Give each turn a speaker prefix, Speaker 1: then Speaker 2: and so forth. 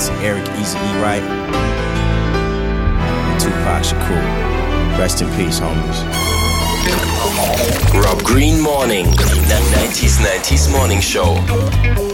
Speaker 1: to Eric Easy E. Wright and Tupac Shakur. Rest in peace, homies.
Speaker 2: Rob Green Morning, the 90s Morning Show.